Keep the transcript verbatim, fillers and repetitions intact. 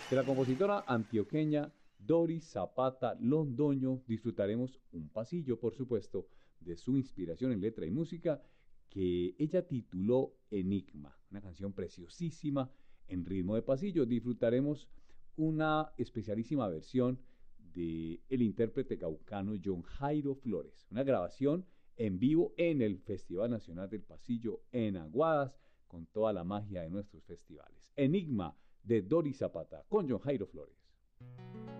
De la compositora antioqueña Doris Zapata Londoño disfrutaremos un pasillo, por supuesto, de su inspiración en letra y música que ella tituló Enigma, una canción preciosísima en ritmo de pasillo. Disfrutaremos una especialísima versión de el intérprete caucano John Jairo Flores, una grabación en vivo en el Festival Nacional del Pasillo en Aguadas, con toda la magia de nuestros festivales. Enigma de Doris Zapata con John Jairo Flores.